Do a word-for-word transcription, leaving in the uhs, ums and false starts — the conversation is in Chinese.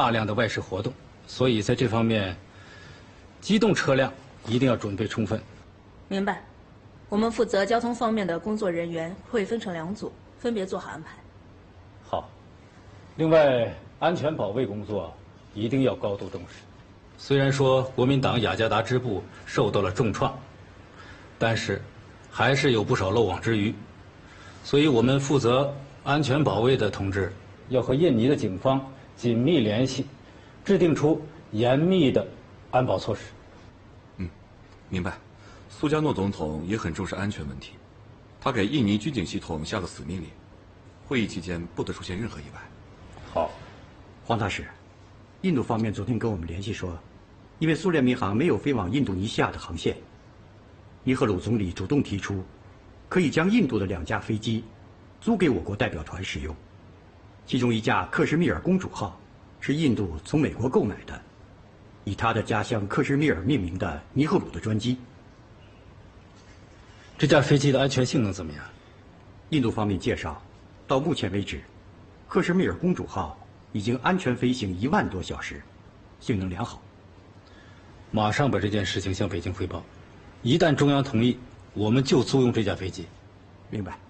大量的外事活动，所以在这方面，机动车辆一定要准备充分。 明白。我们负责交通方面的工作人员会分成两组，分别做好安排。 好。另外，安全保卫工作一定要高度重视。虽然说国民党雅加达支部受到了重创，但是还是有不少漏网之鱼，所以我们负责安全保卫的同志要和印尼的警方紧密联系，制定出严密的安保措施。 嗯，明白。苏加诺总统也很重视安全问题，他给印尼军警系统下了死命令，会议期间不得出现任何意外。 好， 黄大使，印度方面昨天跟我们联系说，因为苏联民航没有飞往印度尼西亚的航线，尼赫鲁总理主动提出，可以将印度的两架飞机租给我国代表团使用，其中一架克什米尔公主号是印度从美国购买的，以他的家乡克什米尔命名的尼赫鲁的专机。 这架飞机的安全性能怎么样？ 印度方面介绍，到目前为止，克什米尔公主号已经安全飞行一万多小时，性能良好。 马上把这件事情向北京汇报，一旦中央同意，我们就租用这架飞机。 明白。